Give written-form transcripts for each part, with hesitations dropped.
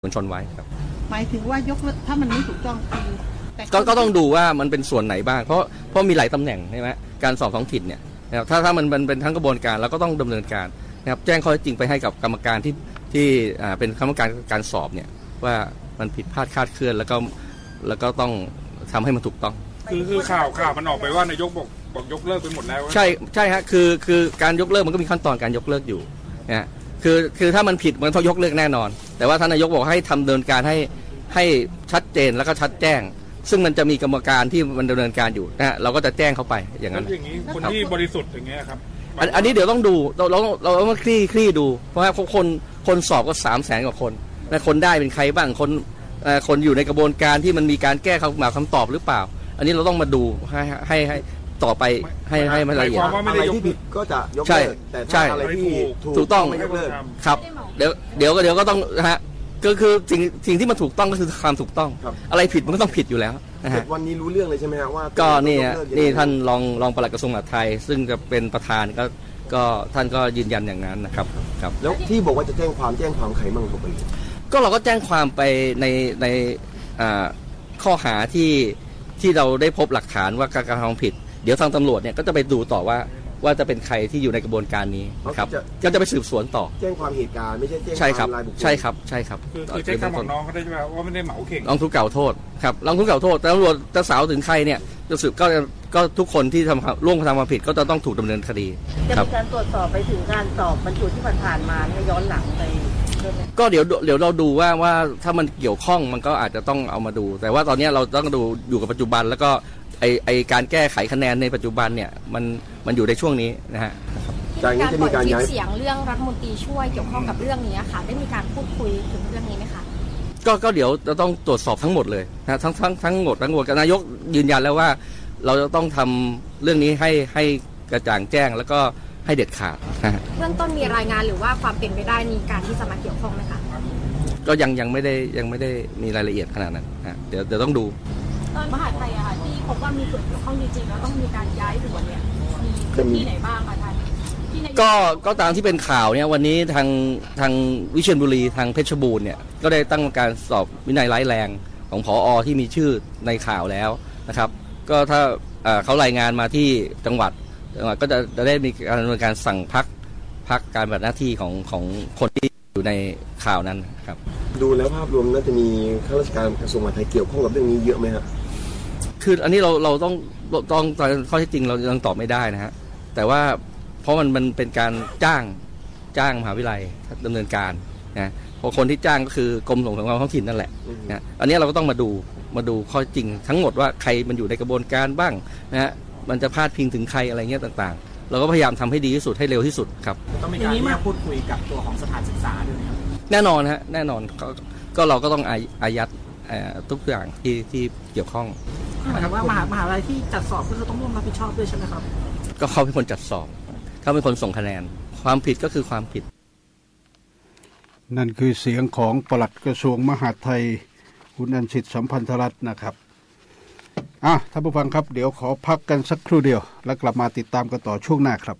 มวลชนไว้ครับหมายถึงว่ายกเลิกถ้ามันไม่ถูกต้องก็ต้องดูว่ามันเป็นส่วนไหนบ้างเพราะมีหลายตำแหน่งใช่ไหมการสอบท้องถิ่นเนี่ยนะครับถ้ามันเป็นทั้งกระบวนการเราก็ต้องดำเนินการนะครับแจ้งข้อเท็จจริงไปให้กับกรรมการที่เป็นกรรมการการสอบเนี่ยว่ามันผิดพลาดคลาดเคลื่อนแล้วก็ต้องทำให้มันถูกต้องคือข่าวมันออกไปว่านายกบอกยกเลิกไปหมดแล้วใช่ฮะคือการยกเลิกมันก็มีขั้นตอนการยกเลิกอยู่นะคือถ้ามันผิดมันต้องยกเลิกแน่นอนแต่ว่าท่านนายกบอกให้ทำดำเนินการให้ชัดเจนแล้วก็ชัดแจ้งซึ่งมันจะมีกรรมการที่มันดำเนินการอยู่นะฮะเราก็จะแจ้งเข้าไปอย่างนั้นอย่างนี้คนที่บริสุทธิ์อย่างเงี้ยครับอันนี้เดี๋ยวต้องดูเราต้องคลี่ดูเพราะว่าคนสอบก็300,000 กว่าคนและคนได้เป็นใครบ้างคนอยู่ในกระบวนการที่มันมีการแก้คำตอบหรือเปล่าอันนี้เราต้องมาดูให้ต่อไปให้มันละเอียดอะไรที่ผิดก็จะยกเลิกแต่ถ้าอะไรที่ถูกต้องครับเดี๋ยวก็ต้องนะฮะก็คือสิ่งที่มันถูกต้องก็คือความถูกต้องอะไรผิดมันก็ต้องผิดอยู่แล้วนะฮะวันนี้รู้เรื่องเลยใช่ไหมฮะว่าก็นี่ท่านรองปลัดกระทรวงมหาดไทยซึ่งจะเป็นประธานก็ท่านก็ยืนยันอย่างนั้นนะครับแล้วที่บอกว่าจะแจ้งความใครบ้างครับก็เราก็แจ้งความไปในข้อหาที่เราได้พบหลักฐานว่าการกระทำผิดเดี๋ยวทางตำรวจเนี่ยก็จะไปดูต่อว่าจะเป็นใครที่อยู่ในกระบวนการนี้ครับก็จะไปสืบสวนต่อแจ้งความเหตุการณ์ไม่ใช่แจ้งความรายบุคคลใช่ครับคือแจ้งความของน้องเขาได้ใช่ไหมว่าไม่ได้เหมาเข่งร้องทุกข์กล่าวโทษครับร้องทุกข์กล่าวโทษแต่ตำรวจจะสาวถึงใครเนี่ยจะสืบก็ทุกคนที่ร่วมกระทำความผิดก็จะต้องถูกดำเนินคดีจะมีการตรวจสอบไปถึงการสอบบรรจุที่ผ่านมาเนี่ยย้อนหลังไปก็เดี๋ยวเราดูว่าถ้ามันเกี่ยวข้องมันก็อาจจะต้องเอามาดูแต่ว่าตอนนี้เราต้องดูอยู่กับปัจจุบันแล้วก็ไอการแก้ไขคะแนนในปัจจุบันเนี่ยมันอยู่ในช่วงนี้นะฮะจากนี้จะมีการย้ายเสียงเรื่องรัฐมนตรีช่วยเกี่ยวข้องกับเรื่องนี้ค่ะได้มีการพูดคุยถึงเรื่องนี้ไหมคะก็เดี๋ยวจะต้องตรวจสอบทั้งหมดเลยนะทั้งหมดนายกยืนยันแล้วว่าเราจะต้องทำเรื่องนี้ให้กระจ่างแจ้งแล้วก็ให้เด็ดขาดนะเบื้องต้นมีรายงานหรือว่าความเป็นไปได้มีการที่จะมาเกี่ยวข้องไหมคะก็ยังไม่ได้มีรายละเอียดขนาดนั้นนะเดี๋ยวต้องดูตอนมหาไทยอะค่ะที่พบว่ามีส่วนเกี่ยวข้องจริงๆแล้วต้องมีการย้ายด่วนเนี่ยมีพื้นที่ไหนบ้างคะท่านก็ตามที่เป็นข่าวเนี่ยวันนี้ทางวิเชียรบุรีทางเพชรบูรณ์เนี่ยก็ได้ตั้งการสอบวินัยร้ายแรงของผอ.ที่มีชื่อในข่าวแล้วนะครับก็ถ้าเขารายงานมาที่จังหวัดก็จะได้มีการดำเนินการสั่งพักการปฏิบัติหน้าที่ของคนที่อยู่ในข่าวนั้นครับดูแล้วภาพรวมน่าจะมีข้าราชการกระทรวงมหาดไทยเกี่ยวข้องกับเรื่องนี้เยอะไหมครับคืออันนี้เราต้องข้อเท็จจริงเรายังตอบไม่ได้นะฮะแต่ว่าเพราะมันเป็นการจ้างมหาวิทยาลัยดำเนินการนะพอคนที่จ้างก็คือกรมส่งเสริมความท้องถิ่นนั่นแหละนะอันนี้เราก็ต้องมาดูข้อจริงทั้งหมดว่าใครมันอยู่ในกระบวนการบ้างนะฮะมันจะพาดพิงถึงใครอะไรเงี้ยต่างๆเราก็พยายามทำให้ดีที่สุดให้เร็วที่สุดครับต้องมีการมาพูดคุยกับตัวของสถานศึกษาด้วยนะครับแน่นอนฮะแน่นอนก็เราก็ต้องอายัดทุกอย่างที่เกี่ยวข้องหมายถึงว่ามหาวิทยาลัยที่จัดสอบก็คือต้องร่วมรับผิดชอบด้วยใช่ไหมครับก็เขาเป็นคนจัดสอบเขาเป็นคนส่งคะแนนความผิดก็คือความผิดนั่นคือเสียงของปลัดกระทรวงมหาดไทยคุณอัญชิตสัมพันธรัตน์นะครับท่านผู้ฟังครับเดี๋ยวขอพักกันสักครู่เดียวแล้วกลับมาติดตามกันต่อช่วงหน้าครับ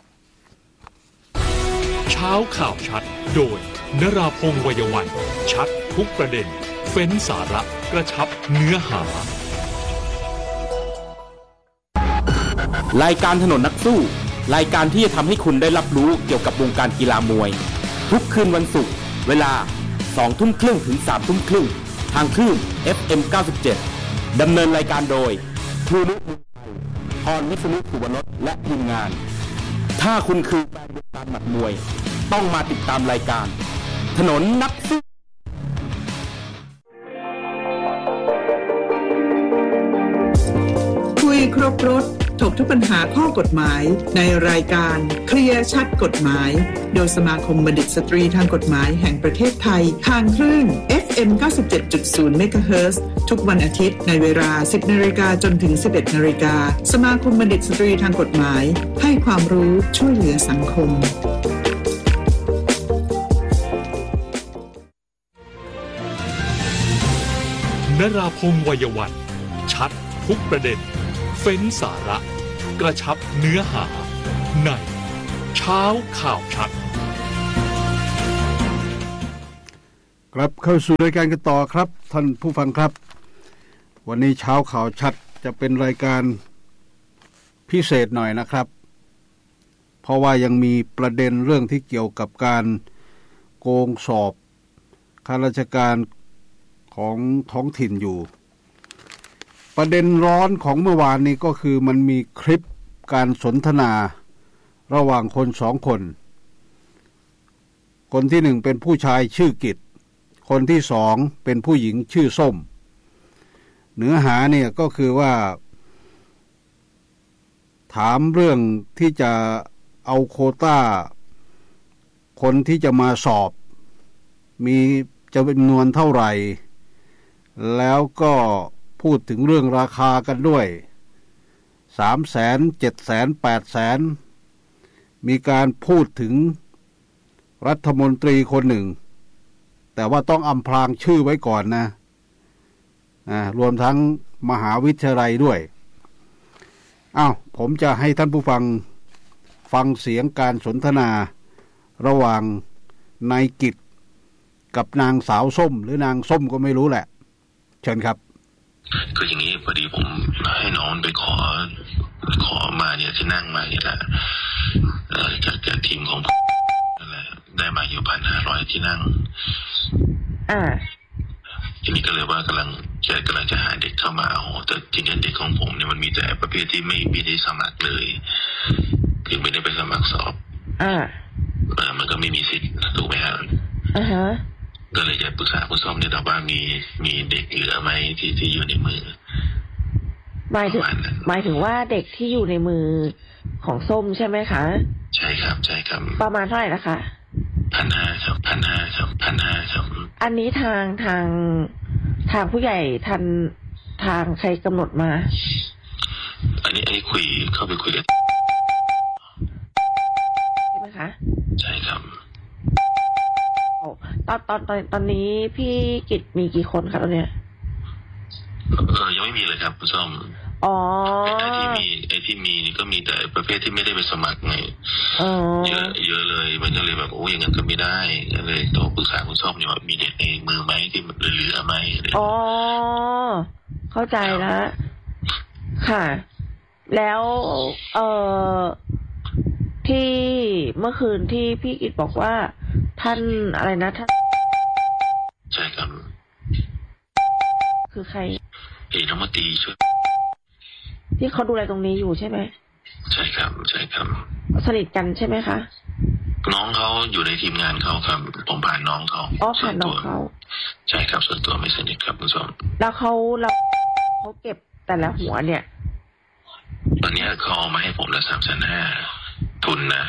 เช้าข่าวชัดโดยนราพงษ์ วัยวันชัดทุกประเด็นเฟ้นสาระกระชับเนื้อหารายการถนนนักสู้รายการที่จะทำให้คุณได้รับรู้เกี่ยวกับวงการกีฬามวยทุกคืนวันศุกร์เวลา 20:30 ถึง 3:30 ทางคลื่น FM 97 ดำเนินรายการโดยภูมิพรวิษณุ สุวรรณและทีมงานถ้าคุณคือแฟนวงการหมัดมวยต้องมาติดตามรายการถนนนักสู้คุยครบรถถกทุกปัญหาข้อกฎหมายในรายการเคลียร์ชัดกฎหมายโดยสมาคมบัณฑิตสตรีทางกฎหมายแห่งประเทศไทยทางคลื่น FM 97.0 เมกะเฮิรตซ์ทุกวันอาทิตย์ในเวลา 10 นาฬิกาจนถึง 11 นาฬิกาสมาคมบัณฑิตสตรีทางกฎหมายให้ความรู้ช่วยเหลือสังคมนราพงษ์ วัยวันชัดทุกประเด็นเฟ้นสาระกระชับเนื้อหาในเช้าข่าวชัดกครับเข้าสู่รายการกันต่อครับท่านผู้ฟังครับวันนี้เช้าข่าวชัดจะเป็นรายการพิเศษหน่อยนะครับเพราะว่ายังมีประเด็นเรื่องที่เกี่ยวกับการโกงสอบข้าราชการของท้องถิ่นอยู่ประเด็นร้อนของเมื่อวานนี้ก็คือมันมีคลิปการสนทนาระหว่างคนสองคนคนที่หนึ่งเป็นผู้ชายชื่อกิจคนที่สองเป็นผู้หญิงชื่อส้มเนื้อหาเนี่ยก็คือว่าถามเรื่องที่จะเอาโควต้าคนที่จะมาสอบมีจะเป็นจำนวนเท่าไหร่แล้วก็พูดถึงเรื่องราคากันด้วย 300,000 700,000 800,000มีการพูดถึงรัฐมนตรีคนหนึ่งแต่ว่าต้องอำพรางชื่อไว้ก่อนนะรวมทั้งมหาวิทยาลัยด้วยผมจะให้ท่านผู้ฟังเสียงการสนทนาระหว่างนายกิจกับนางสาวส้มหรือนางส้มก็ไม่รู้แหละเชิญครับคืออย่างนี้พอดีผมให้น้องไปขอมาเนี่ยที่นั่งมาเนี่ยแหละจากทีมของนั่นแหละได้มาอยู่ 1,500 ที่นั่งทีนี้ก็เลยว่ากำลังจะหาเด็กเข้ามาเอาแต่จริงๆเด็กของผมเนี่ยมันมีแต่ประเภทที่ไม่ได้สมัครเลยคือไม่ได้ไปสมัครสอบมันก็ไม่มีสิทธิ์ถูกไหมครับก็เลยจะปรึกษาคุณส้มเนี่ยแต่ว่ามีเด็กเหลือไหมที่อยู่ในมือหมายถึงว่าเด็กที่อยู่ในมือของส้มใช่ไหมคะใช่ครับใช่ครับประมาณเท่าไหร่นะคะ 1,500 ครับ 1,500 ครับ 1,500 ครับอันนี้ทางผู้ใหญ่ทางใครกำหนดมาอันนี้เข้าไปคุยกันใช่ไหมคะใช่ครับตอนนี้พี่กิจมีกี่คนครับตอนเนี้ยยังไม่มีเลยครับคุณส้มไอ้ที่มีนี่ก็มีแต่ประเภทที่ไม่ได้ไปสมัครไงเยอะเลยมันก็เลยแบบอย่างนั้นก็ไม่ได้ก็เลยโทรปรึกษาคุณส้มเนี่ยว่ามีเด็กในมือไหมที่เหลือไหมเข้าใจแล้วค่ะแล้วที่เมื่อคืนที่พี่กิจบอกว่าท่านอะไรนะท่านใช่ครับคือใครรัฐมนตรีช่วยที่เขาดูแลตรงนี้อยู่ใช่ไหมใช่ครับใช่ครับสนิทกันใช่ไหมคะน้องเขาอยู่ในทีมงานเขาครับผมผ่านน้องเขาผ่านน้องเขาใช่ครับส่วนตัวไม่สนิทครับคุณส้มแล้วเขาเก็บแต่ละหัวเนี่ยตอนนี้เขาเอามาให้ผมละ350,000ทุนนะ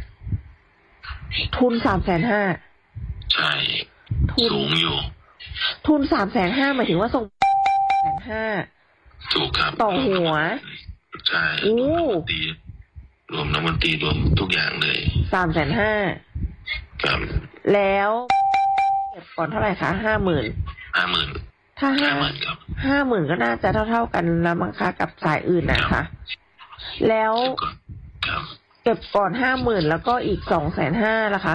ทุน350,000 ใช่สูงอยู่ทุน350,000หมายถึงว่าส่ง500,000 ถูกครับต่อหัวใช่รวมน้ำมันตีรวมทุกอย่างเลย 350,000 ครับแล้วเก็บก่อนเท่าไหร่คะ 50,000ถ้า50,000ครับ50,000ก็น่าจะเท่ากันแล้วมั้งคะกับสายอื่นนะคะแล้วเก็บก่อน50,000แล้วก็อีก250,000ล่ะคะ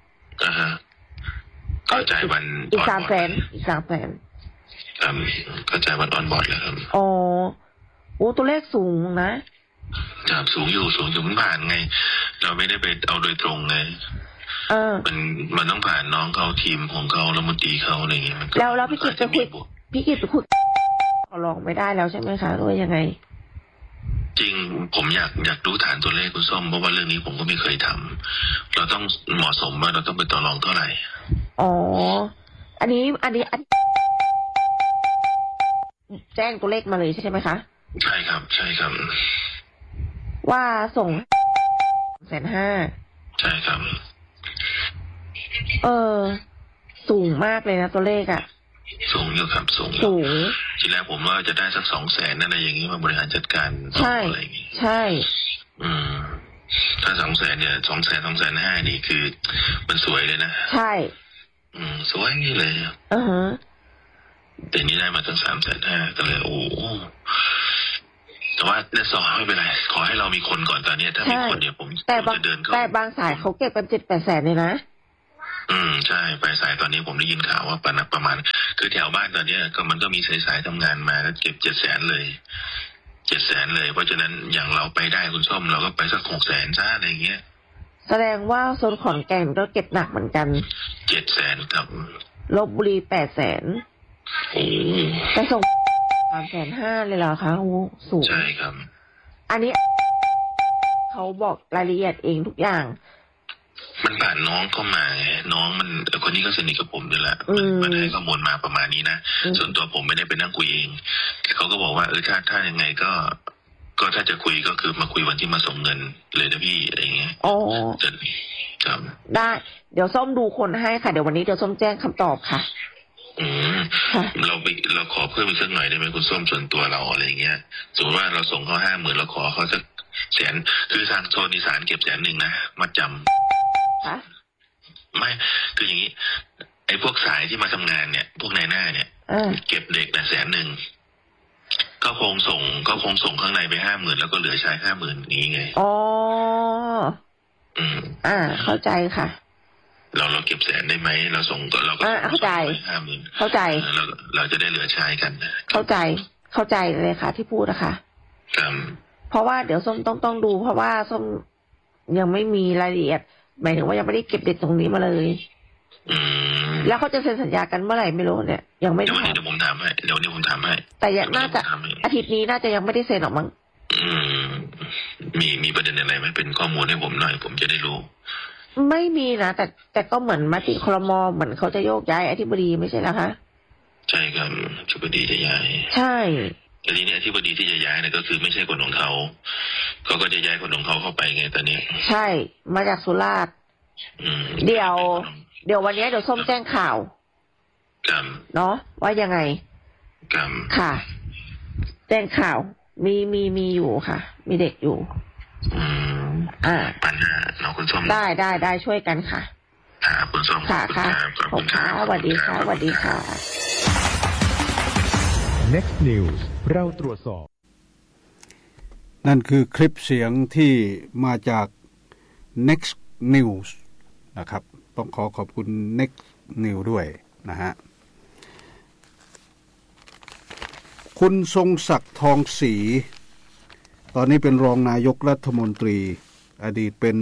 ก็จ่ายวันอีก300,000อีก300,000 ก็จ่ายวันออนบอร์ดแล้วครับตัวเลขสูงนะครับสูงอยู่มันผ่านไงเราไม่ได้ไปเอาโดยตรงไงมันต้องผ่านน้องเขาทีมของเขาแล้วมันตีเขาอะไรอย่างเงี้ยแล้วพี่กิตไปคุยขอลองไม่ได้แล้วใช่ไหมคะหรือว่ายังไงจริงผมอยากรู้ฐานตัวเลขคุณส้มเพราะว่าเรื่องนี้ผมก็ไม่เคยทำเราต้องเหมาะสมว่าเราต้องไปต่อรองเท่าไหร่อันนี้แจ้งตัวเลขมาเลยใช่ไหมคะใช่ครับใช่ครับว่าส่ง150,000 ใช่ครับสูงมากเลยนะตัวเลขสูงอยู่ครับสูงทีแรกผมว่าจะได้สัก200,000นั่นอะไรอย่างนี้มาบริหารจัดการอะไรอย่างนี้ใช่ถ้า200,000เนี่ย250,000นี่คือมันสวยเลยนะใช่สวยนี่เลยแต่นี่ได้มาตั้ง350,000ก็เลยแต่ว่าในสอบไม่เป็นไรขอให้เรามีคนก่อนตอนนี้ถ้ามีคนเนี่ยผมจะเดินเข้าแต่บางสายเขาเก็บกัน7-8 แสนเลยนะใช่ปลายสายตอนนี้ผมได้ยินข่าวว่าประมาณคือแถวบ้านตอนนี้ก็มันก็มีสายทำงานมาแล้วเก็บ700,000เลย700,000เลยเพราะฉะนั้นอย่างเราไปได้คุณส้มเราก็ไปสัก600,000ซะอะไรเงี้ยแสดงว่าโซนขอนแก่นก็เก็บหนักเหมือนกัน 700,000ครับลพบุรี800,000โอ้ไปส่ง350,000เลยเหรอคะโอ้สูงใช่ครับอันนี้เขาบอกรายละเอียดเองทุกอย่างมันผ่านน้องเข้ามาน้องมันคนนี้ก็สนิทกับผมอยู่แล้วมันให้ข้อมูลมาประมาณนี้นะส่วนตัวผมไม่ได้ไปนั่งคุยเองแต่เขาก็บอกว่าถ้ายังไงก็ถ้าจะคุยก็คือมาคุยวันที่มาส่งเงินเลยนะพี่อะไรเงี้ยอ๋อครับได้เดี๋ยวส้มดูคนให้ค่ะเดี๋ยววันนี้เดี๋ยวส้มแจ้งคำตอบค่ะเราขอเพิ่มอีกสักหน่อยได้ไหมคุณส้มส่วนตัวเราอะไรเงี้ยสมมติว่าเราส่งเขา50,000เราขอเขาสัก100,000คือทางโซนอีสานเก็บ100,000นะมัดจำไม่คืออย่างนี้ไอ้พวกสายที่มาทำงานเนี่ยพวกนายหน้าเนี่ยเก็บเด็กนะ100,000ก็คงส่งข้างในไป50,000แล้วก็เหลือใช้50,000นี้ไงอ๋อเข้าใจค่ะเราเก็บ100,000ได้ไหมเราส่งเราก็เข้าใจ 50,000 เข้าใจเราจะได้เหลือใช้กันเข้าใจเลยค่ะที่พูดนะคะเพราะว่าเดี๋ยวส้มต้องดูเพราะว่าส้มยังไม่มีรายละเอียดหมายถึงว่ายังไม่ได้เก็บเด็กตรงนี้มาเลยแล้วเขาจะเซ็นสัญญากันเมื่อไหร่ไม่รู้เนี่ยยังไม่ได้เดี๋ยวผมถามให้แต่ยังน่าจะอาทิตย์นี้น่าจะยังไม่ได้เซ็นออกมั้งมีประเด็นอะไรไหมเป็นข้อมูลให้ผมหน่อยผมจะได้รู้ไม่มีนะแต่ก็เหมือนมติครม.เหมือนเขาจะโยกย้ายอธิบดีไม่ใช่แล้วคะใช่ครับอธิบดีจะย้ายใช่แต่ทีนี้อธิบดีที่จะย้ายเนี่ยก็คือไม่ใช่คนของเขาก็จะย้ายคนของเขาเข้าไปไงตอนนี้ใช่มาจากสุราษฎร์เดี๋ยววันนี้เดี๋ยวส้มแจ้งข่าวเนาะว่ายังไงค่ะแจ้งข่าวมีอยู่ค่ะมีเด็กอยู่ปัญหาน้องคุณส้มได้ช่วยกันค่ะคุณส้มค่ะขอบคุณค่ะสวัสดีค่ะ Next News เราตรวจสอบนั่นคือคลิปเสียงที่มาจาก Next News นะครับต้องขอบคุณ Next News ด้วยนะฮะคุณทรงศักดิ์ทองศรีตอนนี้เป็นรองนายกรัฐมนตรีอดีตเป็น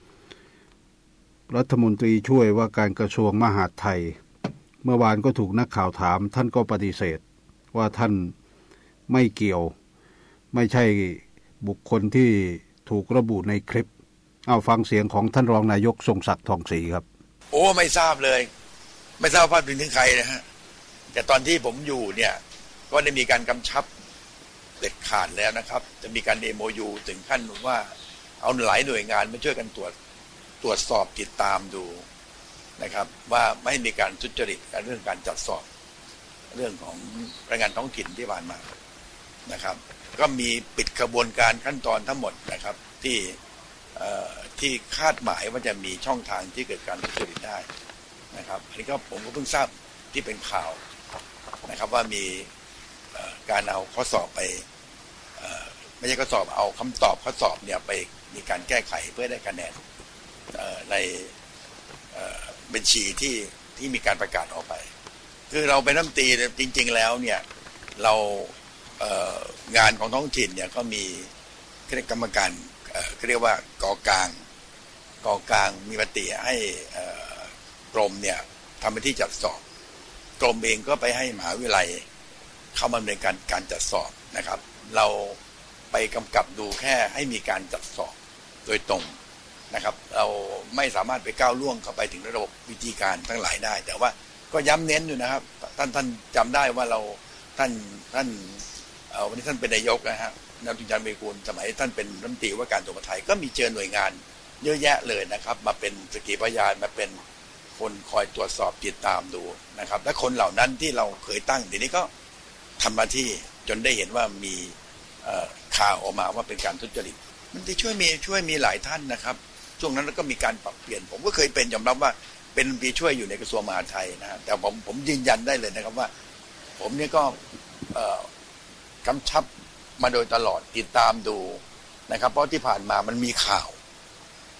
รัฐมนตรีช่วยว่าการกระทรวงมหาดไทยเมื่อวานก็ถูกนักข่าวถามท่านก็ปฏิเสธว่าท่านไม่เกี่ยวไม่ใช่บุคคลที่ถูกระบุในคลิปเอาฟังเสียงของท่านรองนายกทรงศักดิ์ทองศรีครับโอ้ไม่ทราบเลยไม่ทราบว่าเป็นถึงใครนะฮะแต่ตอนที่ผมอยู่เนี่ยก็ได้มีการกำชับเด็ดขาดแล้วนะครับจะมีการ MOU ถึงขั้นว่าเอาหลายหน่วยงานมาช่วยกันตรวจสอบติดตามดูนะครับว่าไม่ให้มีการทุจริตเรื่องการจัดสอบเรื่องของแรงงานท้องถิ่นที่ผ่านมานะครับก็มีปิดกระบวนการขั้นตอนทั้งหมดนะครับที่คาดหมายว่าจะมีช่องทางที่เกิดการทุจริตได้นะครับอันนี้ก็ผมก็เพิ่งทราบที่เป็นข่าวนะครับว่ามีการเอาข้อสอบไปไม่ใช่ข้อสอบเอาคำตอบข้อสอบเนี่ยไปมีการแก้ไขเพื่อได้คะแนนในบัญชีที่มีการประกาศออกไปคือเราเป็นรัฐมนตรีจริงๆแล้วเนี่ยเรางานของท้องถิ่นเนี่ยก็มีคณะกรรมการเรียกว่ากกลางมีมติให้กรมเนี่ยทำหน้าที่จัดสอบกรมเองก็ไปให้มหาวิทยาลัยเข้ามาดำเนินการจัดสอบนะครับเราไปกำกับดูแค่ให้มีการจัดสอบโดยตรงนะครับเราไม่สามารถไปก้าวล่วงเข้าไปถึงระบบวิธีการทั้งหลายได้แต่ว่าก็ย้ำเน้นอยู่นะครับท่านจำได้ว่าเราท่านวันนี้ท่านเป็นนายกนะฮะนายกจันทร์เมกูลสมัยท่านเป็นรัฐมนตรีว่าการกระทรวงมหาดไทยก็มีเชิญหน่วยงานเยอะแยะเลยนะครับมาเป็นสักขีพยานมาเป็นคนคอยตรวจสอบติดตามดูนะครับและคนเหล่านั้นที่เราเคยตั้งทีนี้ก็ทำหน้าที่จนได้เห็นว่ามีข่าวออกมาว่าเป็นการทุจริตมันจะช่วยมีหลายท่านนะครับช่วงนั้นก็มีการปรับเปลี่ยนผมก็เคยเป็นยอมรับว่าเป็นปีช่วยอยู่ในกระทรวงมหาดไทยนะแต่ผมยืนยันได้เลยนะครับว่าผมเนี่ยก็กำชับมาโดยตลอดติดตามดูนะครับเพราะที่ผ่านมามันมีข่าว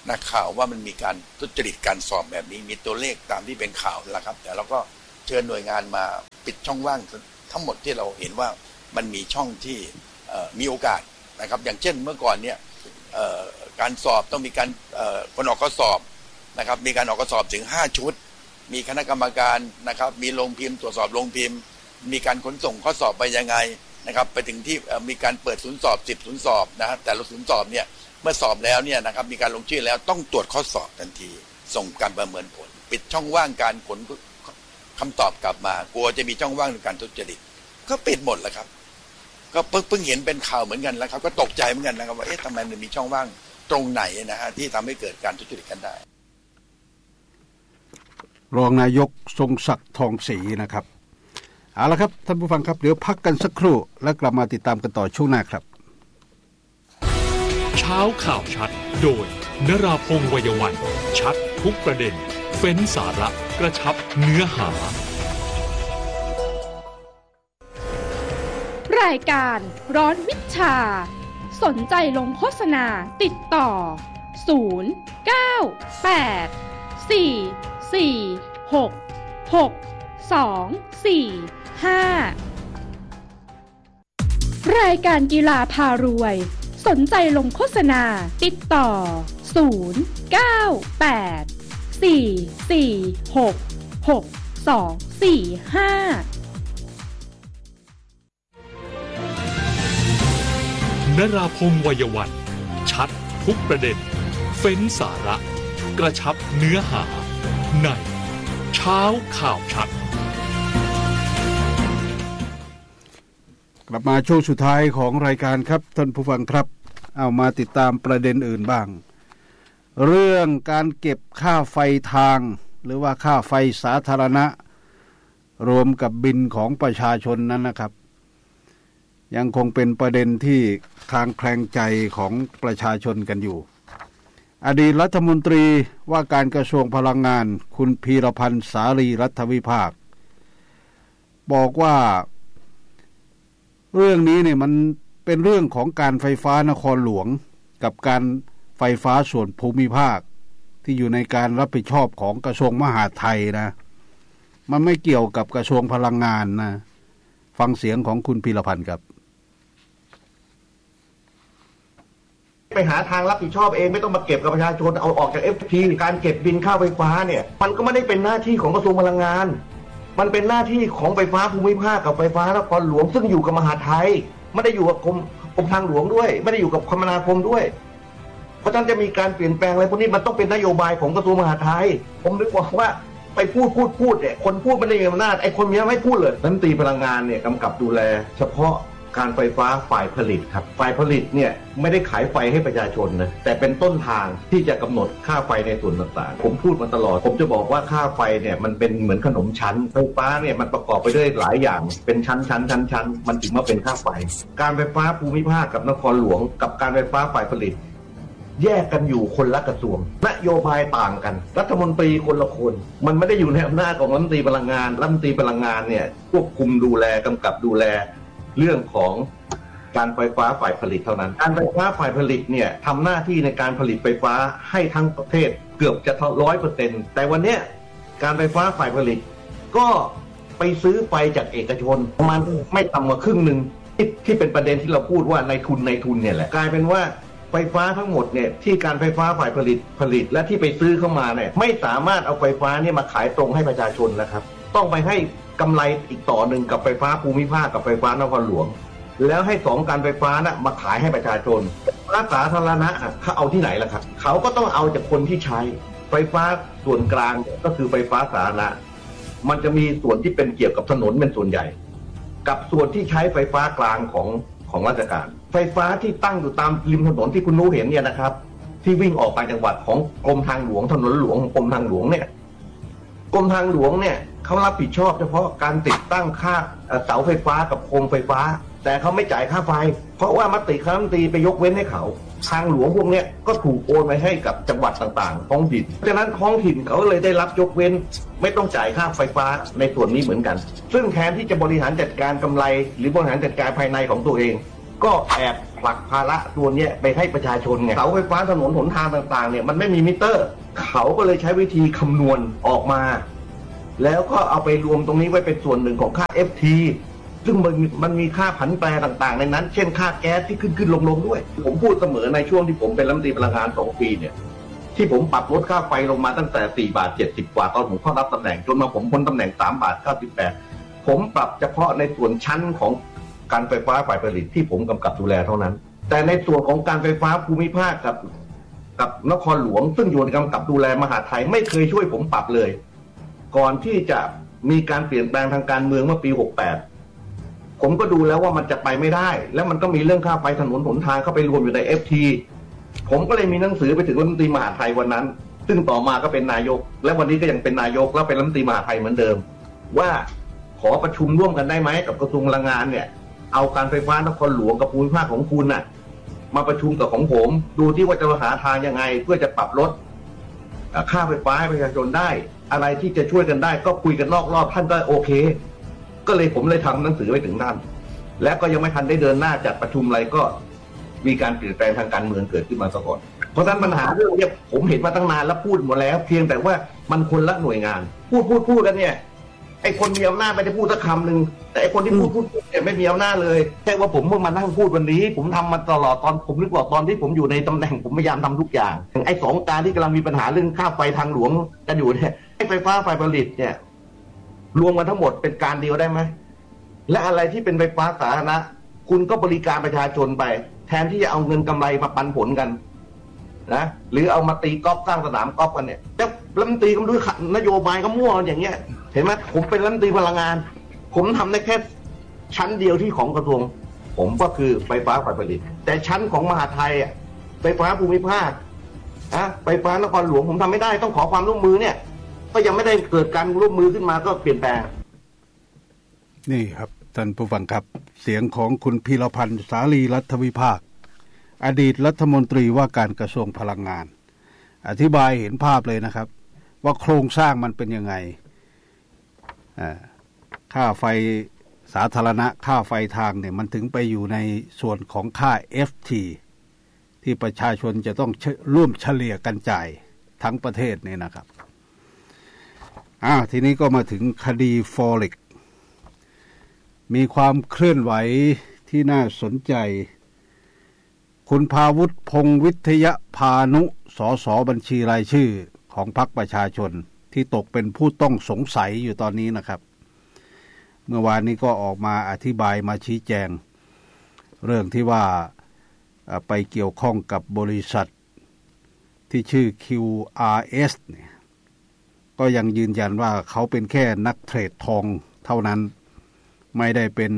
นักข่าวว่ามันมีการทุจริตการสอบแบบนี้มีตัวเลขตามที่เป็นข่าวแล้วครับแต่เราก็เชิญหน่วยงานมาปิดช่องว่างทั้งหมดที่เราเห็นว่ามันมีช่องที่มีโอกาสนะครับอย่างเช่นเมื่อก่อนเนี่ยการสอบต้องมีการคนออกข้อสอบนะครับมีการออกข้อสอบถึง5ชุดมีคณะกรรมการนะครับมีโรงพิมพ์ตรวจสอบโรงพิมพ์มีการขนส่งข้อสอบไปยังไงนะครับไปถึงที่มีการเปิดศูนย์สอบ10ศูนย์สอบนะแต่ละศูนย์สอบเนี่ยเมื่อสอบแล้วเนี่ยนะครับมีการลงชื่อแล้วต้องตรวจข้อสอบทันทีส่งการประเมินผลปิดช่องว่างการผลคำตอบกลับมากลัวจะมีช่องว่างในการทุจริตก็ปิดหมดแล้วครับก็เพิ่งเห็นเป็นข่าวเหมือนกันแล้วครับก็ตกใจเหมือนกันนะครับว่าเอ๊ะทำไมมันมีช่องว่างตรงไหนนะฮะที่ทำให้เกิดการทุจริตกันได้รองนายกทรงศักดิ์ทองศรีนะครับเอาละครับท่านผู้ฟังครับเดี๋ยวพักกันสักครู่แล้วกลับมาติดตามกันต่อช่วงหน้าครับเช้าข่าวชัดโดยนราพงษ์ วัยวันชัดทุกประเด็นเฟ้นสาระกระชับเนื้อหารายการร้อนวิชาสนใจลงโฆษณาติดต่อ0984466245รายการกีฬาพารวยสนใจลงโฆษณาติดต่อ0984466245นราพงษ์ วัยวันชัดทุกประเด็นเฟ้นสาระกระชับเนื้อหาในเช้าข่าวชัดกลับมาช่วงสุดท้ายของรายการครับท่านผู้ฟังครับเอามาติดตามประเด็นอื่นบ้างเรื่องการเก็บค่าไฟทางหรือว่าค่าไฟสาธารณะรวมกับบิลของประชาชนนั้นนะครับยังคงเป็นประเด็นที่คลางแคลงใจของประชาชนกันอยู่อดีตรัฐมนตรีว่าการกระทรวงพลังงานคุณพีรพันธ์สารีรัฐวิภาคบอกว่าเรื่องนี้เนี่ยมันเป็นเรื่องของการไฟฟ้านครหลวงกับการไฟฟ้าส่วนภูมิภาคที่อยู่ในการรับผิดชอบของกระทรวงมหาดไทยนะมันไม่เกี่ยวกับกระทรวงพลังงานนะฟังเสียงของคุณพีรพันธ์ครับไปหาทางรับผิดชอบเองไม่ต้องมาเก็บกับประชาชนเอาออกจาก FT การเก็บบินค่าไฟฟ้าเนี่ยมันก็ไม่ได้เป็นหน้าที่ของกระทรวงพลังงานมันเป็นหน้าที่ของไฟฟ้าภูมิภาคกับไฟฟ้านครหลวงซึ่งอยู่กับมหาดไทยไม่ได้อยู่กับกรมทางหลวงด้วยไม่ได้อยู่กับคมนาคมด้วยเพราะฉะนั้นจะมีการเปลี่ยนแปลงอะไรพวกนี้มันต้องเป็นนโยบายของกระทรวงมหาดไทยผมนึกว่าไปพูดเนี่ยคนพูดไม่ได้มีอำนาจไอ้คนนี้ไม่พูดเลยรัฐมนตรีพลังงานเนี่ยกำกับดูแลเฉพาะการไฟฟ้าฝ่ายผลิตครับฝ่ายผลิตเนี่ยไม่ได้ขายไฟให้ประชาชนนะแต่เป็นต้นทางที่จะกำหนดค่าไฟในส่วนต่างๆผมพูดมาตลอดผมจะบอกว่าค่าไฟเนี่ยมันเป็นเหมือนขนมชั้นไฟฟ้าเนี่ยมันประกอบไปด้วยหลายอย่างเป็นชั้นมันถึงมาเป็นค่าไฟการไฟฟ้าภูมิภาคกับนครหลวงกับการไฟฟ้าฝ่ายผลิตแยกกันอยู่คนละกระทรวงนโยบายต่างกันรัฐมนตรีคนละคนมันไม่ได้อยู่ในอำนาจของรัฐมนตรีพลังงานรัฐมนตรีพลังงานเนี่ยควบคุมดูแลกำกับดูแลเรื่องของการไฟฟ้าฝ่ายผลิตเท่านั้นการไฟฟ้าฝ่ายผลิตเนี่ยทำหน้าที่ในการผลิตไฟฟ้าให้ทั้งประเทศเกือบจะ 100% แต่วันนี้การไฟฟ้าฝ่ายผลิตก็ไปซื้อไฟจากเอกชนประมาณไม่ต่ำกว่าครึ่งนึงที่เป็นประเด็นที่เราพูดว่าในทุนเนี่ยแหละกลายเป็นว่าไฟฟ้าทั้งหมดเนี่ยที่การไฟฟ้าฝ่ายผลิตและที่ไปซื้อเข้ามาเนี่ยไม่สามารถเอาไฟฟ้าเนี่ยมาขายตรงให้ประชาชนนะครับต้องไปให้กำไรอีกต่อหนึ่งกับไฟฟ้าภูมิภาคกับไฟฟ้านครหลวงแล้วให้สองการไฟฟ้านะมาขายให้ประชาชนรัฐสาธารณะเขาเอาที่ไหนล่ะครับเขาก็ต้องเอาจากคนที่ใช้ไฟฟ้าส่วนกลางก็คือไฟฟ้าสาธารณะมันจะมีส่วนที่เป็นเกี่ยวกับถนนเป็นส่วนใหญ่กับส่วนที่ใช้ไฟฟ้ากลางของราชการไฟฟ้าที่ตั้งอยู่ตามริมถนนที่คุณรู้เห็นเนี่ยนะครับที่วิ่งออกไปจังหวัดของกรมทางหลวงถนนหลวงของกรมทางหลวงเนี่ยกรมทางหลวงเนี่ยเขารับผิดชอบเฉพาะการติดตั้งค่าเสาไฟฟ้ากับโคมไฟฟ้าแต่เขาไม่จ่ายค่าไฟเพราะว่ามติคณะรัฐมนตรีไปยกเว้นให้เขาทางหลวงพวกนี้ก็ถูกโอนไปให้กับจังหวัดต่างๆท้องถิ่นเพราะฉะนั้นท้องถิ่นเขาเลยได้รับยกเว้นไม่ต้องจ่ายค่าไฟฟ้าในส่วนนี้เหมือนกันซึ่งแทนที่จะบริหารจัดการกำไรหรือบริหารจัดการภายในของตัวเองก็แอบผลักภาระตัวเนี้ยไปให้ประชาชนไงเสาไฟฟ้าถนนหนทางต่างๆเนี่ยมันไม่มีมิเตอร์เขาก็เลยใช้วิธีคำนวณออกมาแล้วก็เอาไปรวมตรงนี้ไว้เป็นส่วนหนึ่งของค่า FT ซึ่งมันมีค่าผันแปรต่างๆในนั้นเช่นค่าแก๊สที่ขึ้นลงด้วยผมพูดเสมอในช่วงที่ผมเป็นรัฐมนตรีพลังงาน2 ปีเนี่ยที่ผมปรับลดค่าไฟลงมาตั้งแต่4 บาท 70 กว่าตอนผมเข้ารับตำแหน่งจนมาผมพ้นตำแหน่ง3 บาท 98ผมปรับเฉพาะในส่วนชั้นของการไฟฟ้าฝ่ายผลิตที่ผมกำกับดูแลเท่านั้นแต่ในส่วนของการไฟฟ้าภูมิภาคกับนครหลวงซึ่งอยู่ในกำกับดูแลมหาดไทยไม่เคยช่วยผมปรับเลยก่อนที่จะมีการเปลี่ยนแปลงทางการเมืองเมื่อปี68ผมก็ดูแล้วว่ามันจะไปไม่ได้แล้วมันก็มีเรื่องค่าไฟถนนหนทางเข้าไปรวมอยู่ใน FT ผมก็เลยมีหนังสือไปถึงรัฐมนตรีมหาดไทยวันนั้นซึ่งต่อมาก็เป็นนายกและวันนี้ก็ยังเป็นนายกแล้วเป็นรัฐมนตรีมหาดไทยเหมือนเดิมว่าขอประชุมร่วมกันได้ไหมกับกระทรวงพลังงานเนี่ยเอาการไฟฟ้านครหลวงกับภูมิภาคของคุณน่ะมาประชุมกับของผมดูที่ว่าจะหาทางยังไงเพื่อจะปรับลดค่าไฟฟ้าให้ประชาชนได้อะไรที่จะช่วยกันได้ก็คุยกันนอกรอบท่านก็โอเคก็เลยผมเลยทำหนังสือไปถึงท่านและก็ยังไม่ทันได้เดินหน้าจัดประชุมอะไรก็มีการเปลี่ยนแปลงทางการเมืองเกิดขึ้นมาซะก่อนเพราะฉะนั้นปัญหาเรื่องนี้ผมเห็นมาตั้งนานแล้วพูดหมดแล้วเพียงแต่ว่ามันคนละหน่วยงานพูดกันเนี่ยไอ้คนมีอำนาจไม่ได้พูดสักคำหนึ่งแต่ไอ้คนที่พูดเนี่ยไม่มีอำนาจเลยแค่ว่าผมเพิ่งมานั่งพูดวันนี้ผมทำมาตลอดตอนผมนึกว่าตอนที่ผมอยู่ในตำแหน่งผมพยายามทำทุกอย่างไอ้2 การที่กำลังมีปัญหาเรื่องค่าไฟทางหลวงกันอยู่เนี่ยไอ้ไฟฟ้าฝ่ายผลิตเนี่ยรวมกันทั้งหมดเป็นการเดียวได้ไหมและอะไรที่เป็นไฟฟ้าสาธารณะคุณก็บริการประชาชนไปแทนที่จะเอาเงินกำไรมาปันผลกันนะหรือเอามาตีกอล์ฟสร้างสนามกอล์ฟกันเนี่ยแล้วรัฐมนตรีก็ด้วยนโยบายก็มั่วอย่างเงี้ยเห็นไหมผมเป็นรัฐมนตรีพลังงานผมทำได้แค่ชั้นเดียวที่ของกระทรวงผมก็คือไฟฟ้าฝ่ายผลิตแต่ชั้นของมหาดไทยไฟฟ้าภูมิภาคไฟฟ้านครหลวงผมทำไม่ได้ต้องขอความร่วมมือเนี่ยก็ยังไม่ได้เกิดการร่วมมือขึ้นมาก็เปลี่ยนแปลงนี่ครับท่านผู้ฟังครับเสียงของคุณพีรพันธ์สาลีรัฐวิภาคอดีตรัฐมนตรีว่าการกระทรวงพลังงานอธิบายเห็นภาพเลยนะครับว่าโครงสร้างมันเป็นยังไงค่าไฟสาธารณะค่าไฟทางเนี่ยมันถึงไปอยู่ในส่วนของค่า FT ที่ประชาชนจะต้องร่วมเฉลี่ยกันจ่ายทั้งประเทศเนี่ยนะครับทีนี้ก็มาถึงคดีฟอเร็กซ์มีความเคลื่อนไหวที่น่าสนใจคุณภาวุฒิพงษ์วิทยพานุสสบัญชีรายชื่อของพรรคประชาชนที่ตกเป็นผู้ต้องสงสัยอยู่ตอนนี้นะครับเมื่อวานนี้ก็ออกมาอธิบายมาชี้แจงเรื่องที่ว่าไปเกี่ยวข้องกับบริษัทที่ชื่อ QRS เนี่ยก็ยังยืนยันว่าเขาเป็นแค่นักเทรดทองเท่านั้นไม่ได้เป็น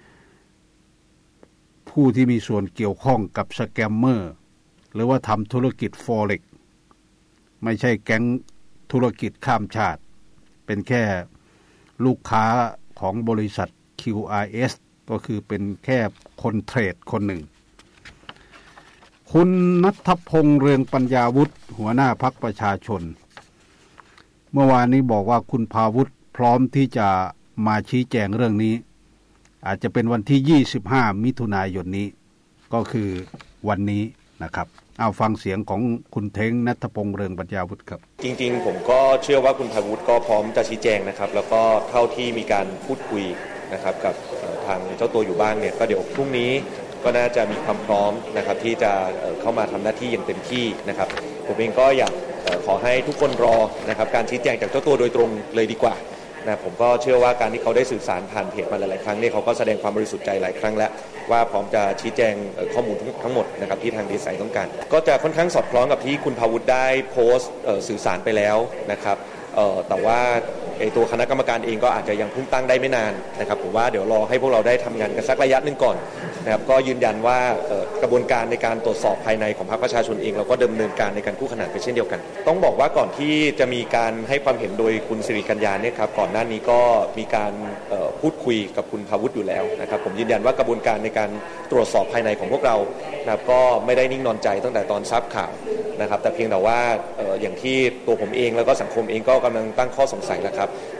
ผู้ที่มีส่วนเกี่ยวข้องกับสแกมเมอร์หรือว่าทำธุรกิจฟอเร็กซ์ไม่ใช่แก๊งธุรกิจข้ามชาติเป็นแค่ลูกค้าของบริษัท QRS ก็คือเป็นแค่คนเทรดคนหนึ่งคุณณัฐพงษ์เรืองปัญญาวุฒิหัวหน้าพรรคประชาชนเมื่อวานนี้บอกว่าคุณภาวุฒิพร้อมที่จะมาชี้แจงเรื่องนี้อาจจะเป็นวันที่25มิถุนายนนี้ก็คือวันนี้นะครับเอาฟังเสียงของคุณเท้งณัฐพงษ์เรืองปัญญาวุฒิครับจริงๆผมก็เชื่อว่าคุณภาวุฒิก็พร้อมจะชี้แจงนะครับแล้วก็เท่าที่มีการพูดคุยนะครับกับทางเจ้าตัวอยู่บ้างเนี่ยก็เดี๋ยวพรุ่งนี้ก็น่าจะมีความพร้อมนะครับที่จะเข้ามาทำหน้าที่อย่างเต็มที่นะครับผมเองก็อยากขอให้ทุกคนรอนะครับการชี้แจงจากเจ้าตัวโดยตรงเลยดีกว่านะผมก็เชื่อว่าการที่เขาได้สื่อสารผ่านเพจมาหลายๆครั้งนี่เขาก็แสดงความบริสุทธิ์ใจหลายครั้งแล้วว่าพร้อมจะชี้แจงข้อมูลทั้งหมดนะครับที่ทางดีไซน์ต้องการก็จะค่อนข้างสอดคล้องกับที่คุณภาวุฒิได้โพสต์สื่อสารไปแล้วนะครับแต่ว่าตัวคณะกรรมการเองก็อาจจะยังเพิ่งตั้งได้ไม่นานนะครับผมว่าเดี๋ยวรอให้พวกเราได้ทำงานกันสักระยะหนึ่งก่อนนะครับก็ยืนยันว่ากระบวนการในการตรวจสอบภายในของพรรคประชาชนเองเราก็ดำเนินการในการคู่ขนานไปเช่นเดียวกันต้องบอกว่าก่อนที่จะมีการให้ความเห็นโดยคุณสิริกัญญาเนี่ยครับก่อนหน้านี้ก็มีการพูดคุยกับคุณภาวุฒิอยู่แล้วนะครับผมยืนยันว่ากระบวนการในการตรวจสอบภายในของพวกเรานะครับก็ไม่ได้นิ่งนอนใจตั้งแต่ตอนทราบข่าวนะครับแต่เพียงแต่ว่าอย่างที่ตัวผมเองแล้วก็สังคมเองก็กำลังตั้งข้อสงสัยแล้วครับ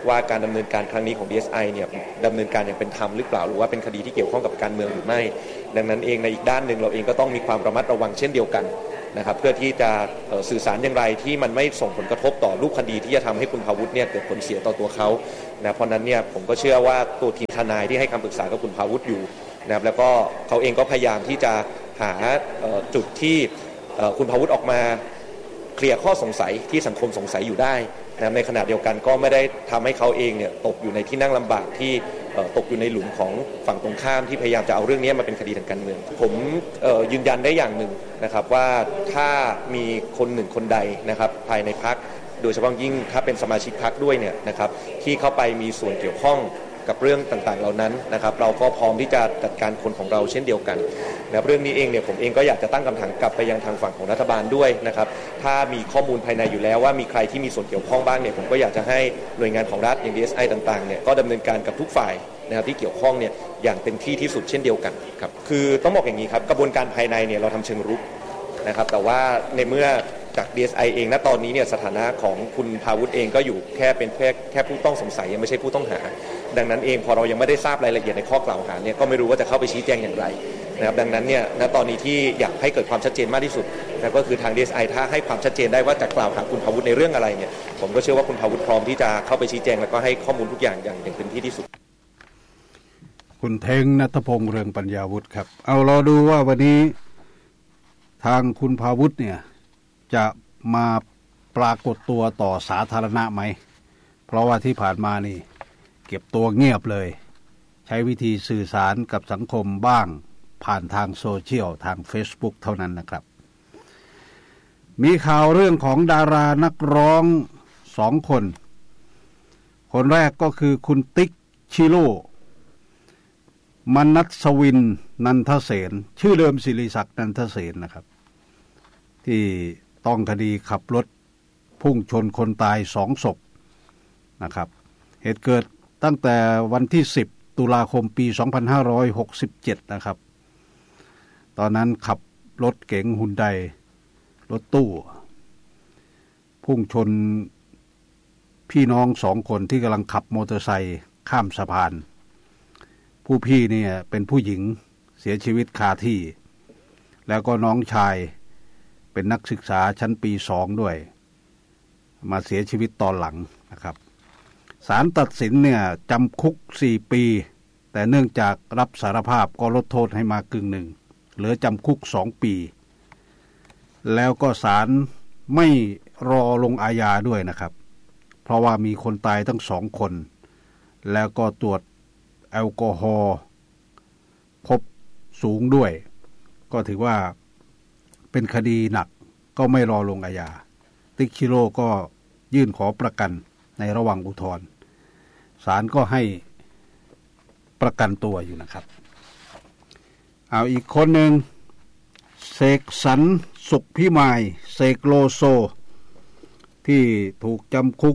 ว่าการดำเนินการครั้งนี้ของ DSI เนี่ยดำเนินการอย่างเป็นธรรมหรือเปล่าหรือว่าเป็นคดีที่เกี่ยวข้องกับการเมืองหรือไม่ดังนั้นเองในอีกด้านหนึ่งเราเองก็ต้องมีความระมัดระวังเช่นเดียวกันนะครับเพื่อที่จะสื่อสารอย่างไรที่มันไม่ส่งผลกระทบต่อรูปคดีที่จะทำให้คุณภาวุฒิเนี่ยเกิดผลเสียต่อตัวเขานะเพราะนั้นเนี่ยผมก็เชื่อว่าตัวทีมทนายที่ให้คำปรึกษากับคุณภาวุฒิอยู่นะครับแล้วก็เขาเองก็พยายามที่จะหาจุดที่คุณภาวุฒิออกมาเคลียร์ข้อสงสัยที่สังคมสงสัยอยู่ได้นะในขณะเดียวกันก็ไม่ได้ทำให้เขาเองเนี่ยตกอยู่ในที่นั่งลำบากที่ตกอยู่ในหลุมของฝั่งตรงข้ามที่พยายามจะเอาเรื่องนี้มาเป็นคดีทางการเมืองผมยืนยันได้อย่างหนึ่งนะครับว่าถ้ามีคนหนึ่งคนใดนะครับภายในพรรคโดยเฉพาะยิ่งถ้าเป็นสมาชิกพรรคด้วยเนี่ยนะครับที่เข้าไปมีส่วนเกี่ยวข้องกับเรื่องต่างๆเหล่านั้นนะครับเราก็พร้อมที่จะจัดการคนของเราเช่นเดียวกันนะเรื่องนี้เองเนี่ยผมเองก็อยากจะตั้งคำถามกลับไปยังทางฝั่งของรัฐบาลด้วยนะครับถ้ามีข้อมูลภายในอยู่แล้วว่ามีใครที่มีส่วนเกี่ยวข้องบ้างเนี่ยผมก็อยากจะให้หน่วยงานของรัฐอย่าง DSI ต่างๆเนี่ยก็ดำเนินการกับทุกฝ่ายนะครับที่เกี่ยวข้องเนี่ยอย่างเต็มที่ที่สุดเช่นเดียวกันครับคือต้องบอกอย่างนี้ครับกระบวนการภายในเนี่ยเราทำเชิงรุกนะครับแต่ว่าในเมื่อจาก DSI เองณตอนนี้เนี่ยสถานะของคุณภาวุฒิเองก็อยู่แค่เป็นแค่ผู้ต้องสงสัยยังไม่ใช่ผู้ต้องหาดังนั้นเองพอเรายังไม่ได้ทราบรายละเอียดในข้อกล่าวหาเนี่ยก็ไม่รู้ว่าจะเข้าไปชี้แจงอย่างไรนะครับดังนั้นเนี่ยณตอนนี้ที่อยากให้เกิดความชัดเจนมากที่สุดนะก็คือทาง DSI ถ้าให้ความชัดเจนได้ว่าจะกล่าวหาคุณภาวุฒิในเรื่องอะไรเนี่ยผมก็เชื่อว่าคุณภาวุฒิพร้อมที่จะเข้าไปชี้แจงแล้วก็ให้ข้อมูลทุกอย่างอย่างเต็มที่ที่สุดคุณเทงณัฐพงษ์เรืองปัญญาวุฒิครับเอารอดูว่าวันนี้ทางคุณภาวุฒิเนี่ยจะมาปรากฏตัวต่อสาธารณะไหมเพราะว่าที่ผ่านมานี่เก็บตัวเงียบเลยใช้วิธีสื่อสารกับสังคมบ้างผ่านทางโซเชียลทาง Facebook เท่านั้นนะครับมีข่าวเรื่องของดารานักร้อง2 คนคนแรกก็คือคุณติ๊กชิโร่มนัสวินนันทเสนชื่อเดิมศิริศักดิ์นันทเสนนะครับที่ต้องคดีขับรถพุ่งชนคนตาย2 ศพนะครับเหตุเกิดตั้งแต่วันที่10 ตุลาคมปี2567นะครับตอนนั้นขับรถเก๋งฮุนไดรถตู้พุ่งชนพี่น้อง2 คนที่กำลังขับมอเตอร์ไซค์ข้ามสะพานผู้พี่เนี่ยเป็นผู้หญิงเสียชีวิตคาที่แล้วก็น้องชายเป็นนักศึกษาชั้นปี2ด้วยมาเสียชีวิตตอนหลังนะครับศาลตัดสินเนี่ยจำคุก4 ปีแต่เนื่องจากรับสารภาพก็ลดโทษให้มากึ่งหนึ่งเหลือจำคุก2 ปีแล้วก็ศาลไม่รอลงอาญาด้วยนะครับเพราะว่ามีคนตายทั้ง2 คนแล้วก็ตรวจแอลกอฮอล์พบสูงด้วยก็ถือว่าเป็นคดีหนักก็ไม่รอลงอาญาติ๊กชิโร่ก็ยื่นขอประกันในระหว่างอุทธรณ์ศาลก็ให้ประกันตัวอยู่นะครับเอาอีกคนหนึ่งเสกสรรสุขพิมายเสกโลโซที่ถูกจำคุก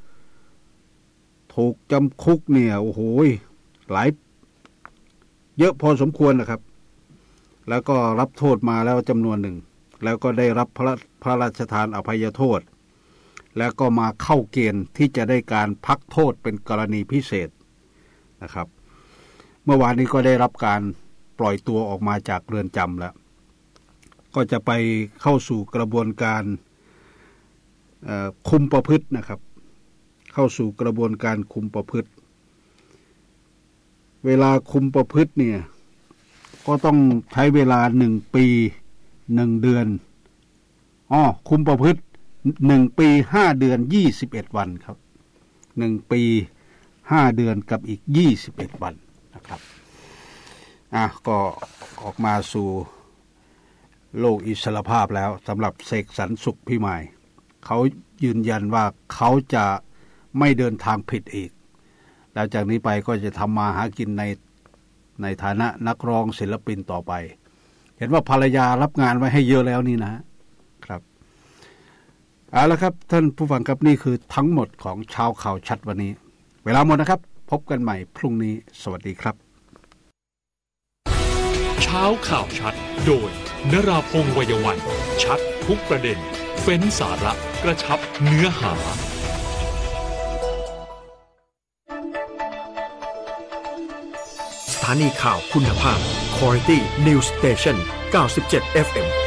เนี่ยโอ้โหหลายเยอะพอสมควรนะครับแล้วก็รับโทษมาแล้วจำนวนหนึ่งแล้วก็ได้รับพระราชทานอภัยโทษแล้วก็มาเข้าเกณฑ์ที่จะได้การพักโทษเป็นกรณีพิเศษนะครับเมื่อวานนี้ก็ได้รับการปล่อยตัวออกมาจากเรือนจำแล้วก็จะไปเข้าสู่กระบวนการคุมประพฤตินะครับเข้าสู่กระบวนการคุมประพฤติเวลาคุมประพฤติเนี่ยก็ต้องใช้เวลา1 ปี 1 เดือนคุมประพฤติ1 ปี 5 เดือน21 วันครับ1 ปี 5 เดือนกับอีก21 วันนะครับก็ออกมาสู่โลกอิสรภาพแล้วสำหรับเสกสรรสุขพิมายเขายืนยันว่าเขาจะไม่เดินทางผิดอีกแล้วจากนี้ไปก็จะทำมาหากินในฐานะนักร้องศิลปินต่อไปเห็นว่าภรรยารับงานไว้ให้เยอะแล้วนี่นะครับเอาละครับท่านผู้ฟังครับนี่คือทั้งหมดของเช้าข่าวชัดวันนี้เวลาหมดนะครับพบกันใหม่พรุ่งนี้สวัสดีครับเช้าข่าวชัดโดยนราพงษ์ วัยวันชัดทุกประเด็นเฟ้นสาระกระชับเนื้อหาถานีข่าวคุณภาพ Quality News Station 97 FM